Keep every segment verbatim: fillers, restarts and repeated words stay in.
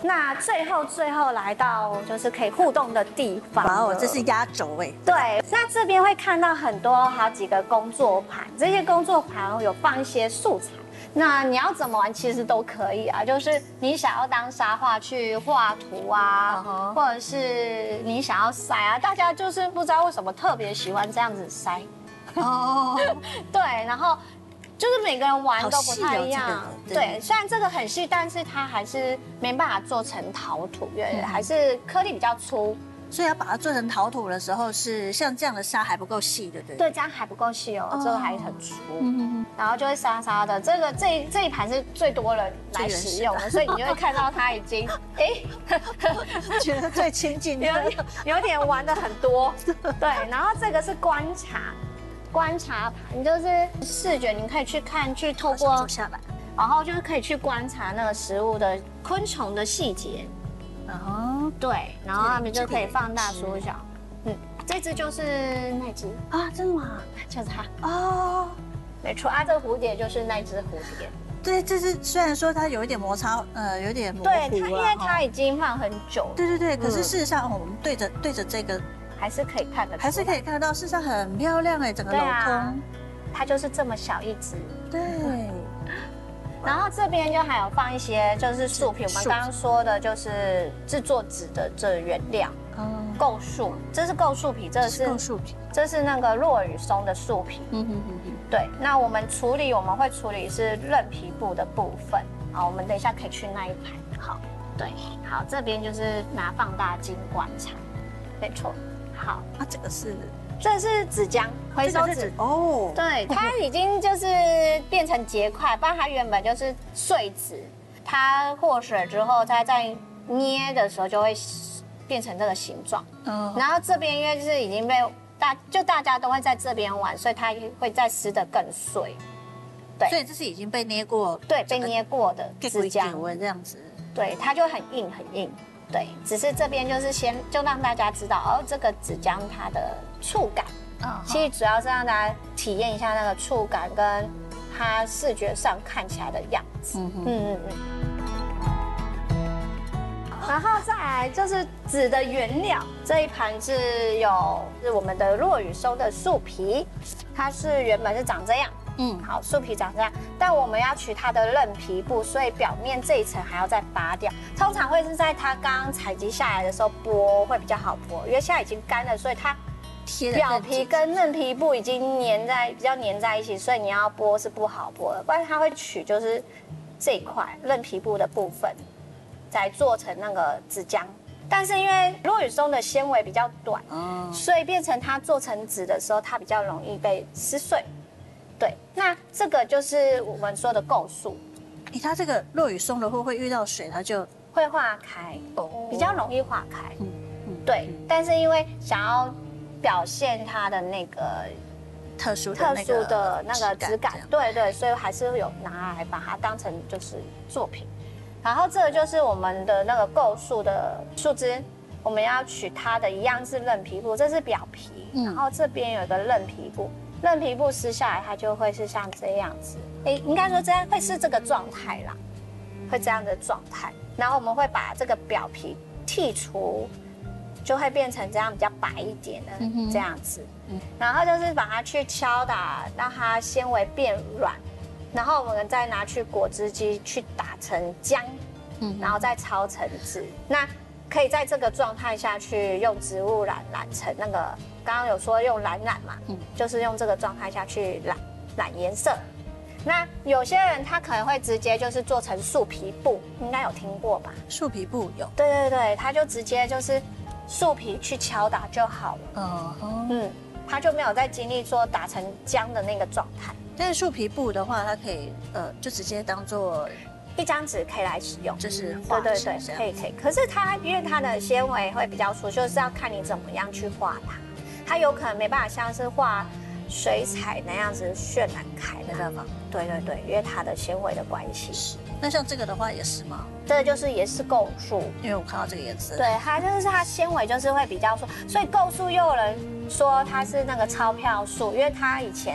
那最后最后来到就是可以互动的地方。 哇哦，这是压轴哎。 对，那这边会看到很多好几个工作盘，这些工作盘有放一些素材。那你要怎么玩，其实都可以啊。就是你想要当插画去画图啊， uh-huh. 或者是你想要塞啊，大家就是不知道为什么特别喜欢这样子塞。哦， oh. 对，然后就是每个人玩都不太一样。这个、对, 对，虽然这个很细，但是它还是没办法做成陶土，因为还是颗粒比较粗。 所以要把它做成陶土的时候，是像这样的沙还不够细的，对？ 对，这样还不够细哦， oh. 这个还很粗，嗯、然后就会沙沙的。这个这这一盘是最多人来使用的，所以你就会看到它已经哎， 觉得最亲近的， 有点有点玩的很多。对，然后这个是观察观察盘，就是视觉，你可以去看，去透过坐下来， 然后就是可以去观察那个食物的昆虫的细节。哦，对，然后他们就可以放大缩小。嗯，这只就是那只啊，真的吗？ 就是它哦，没错啊，这个蝴蝶就是那只蝴蝶。 对，这是虽然说它有一点摩擦，呃，有点模糊对，它因为它已经放很久。 对对对，可是事实上，我们对着对着这个还是可以看得出来， 还是可以看得到，事实上很漂亮哎，整个镂空。 它就是这么小一只。 对。 然后这边就还有放一些就是树皮，我们刚刚说的就是制作纸的这原料，嗯，构树，这是构树皮，这是构树皮， 这是那个落羽松的树皮，嗯哼哼哼，对。那我们处理，我们会处理是韧皮部的部分，好，我们等一下可以去那一排，好，对，好，这边就是拿放大镜观察，没错，好， 啊，这个是。 这是纸浆回收纸哦，对，它已经就是变成结块，不然它原本就是碎纸，它和水之后，它在捏的时候就会变成这个形状。嗯，然后这边因为就是已经被大就大家都会在这边玩，所以它会再撕得更碎。 对，所以这是已经被捏过， 对，被捏过的纸浆这样子， 对，它就很硬很硬。对，只是这边就是先就让大家知道哦，这个纸浆它的触感，嗯，其实主要是让大家体验一下那个触感跟它视觉上看起来的样子。嗯嗯嗯嗯。然后再来就是纸的原料，这一盘是有是我们的落羽松的树皮，它是原本是长这样。嗯，好，树皮长这样，但我们要取它的韧皮部，所以表面这一层还要再拔掉。通常会是在它刚刚采集下来的时候剥会比较好剥，因为现在已经干了，所以它表皮跟韧皮部已经粘在比较粘在一起，所以你要剥是不好剥的。不然它会取就是这一块韧皮部的部分，再做成那个纸浆。但是因为落羽松的纤维比较短，哦，所以变成它做成纸的时候，它比较容易被撕碎。对，那这个就是我们说的构树。 哎，它这个落羽松的话会遇到水，它就会化开，哦，比较容易化开。嗯嗯，对。但是因为想要表现它的那个特殊的特殊的那个质感，对对，所以还是有拿来把它当成就是作品。然后这个就是我们的那个构树的树枝，我们要取它的一样是韧皮部，这是表皮，嗯，然后这边有一个韧皮部。韧皮部撕下来，它就会是像这样子，哎，应该说这样会是这个状态啦，会这样的状态。然后我们会把这个表皮剔除，就会变成这样比较白一点的这样子。嗯，然后就是把它去敲打，让它纤维变软，然后我们再拿去果汁机去打成浆，嗯，然后再抄成纸。那可以在这个状态下去用植物染染成那个。刚刚有说用染染嘛，嗯，就是用这个状态下去染染颜色。那有些人他可能会直接就是做成树皮布，应该有听过吧？ 树皮布有。 对对对，他就直接就是树皮去敲打就好了。嗯嗯，他就没有再经历说打成浆的那个状态。 但是树皮布的话，它可以呃就直接当做一张纸可以来使用， 就是画对对对，可以可以。可是它因为它的纤维会比较粗，就是要看你怎么样去画它。它有可能没办法像是画水彩那样子渲染开的， 没办法。 对对对，因为它的纤维的关系。 是。那像这个的话也是吗？ 这个就是也是构树， 因为我看到这个颜色。 对，它就是它纤维就是会比较粗，所以构树又有人说它是那个钞票树，因为它以前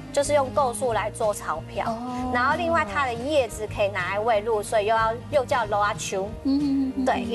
就是用构树来做钞票。哦。然后另外它的叶子可以拿来喂鹿，所以又要又叫罗阿丘。嗯嗯嗯。对。